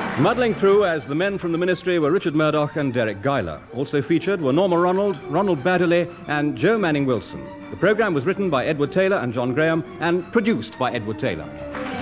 Muddling through as the men from the Ministry were Richard Murdoch and Derek Guyler. Also featured were Norma Ronald, Ronald Baddeley, and Joe Manning Wilson. The programme was written by Edward Taylor and John Graham and produced by Edward Taylor.